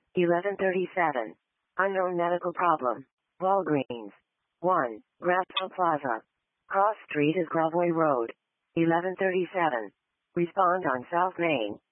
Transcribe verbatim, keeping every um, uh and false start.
eleven thirty-seven. Unknown medical problem. Walgreens. one. Grassville Plaza. Cross Street is Groveway Road. eleven thirty-seven. Respond on South Main.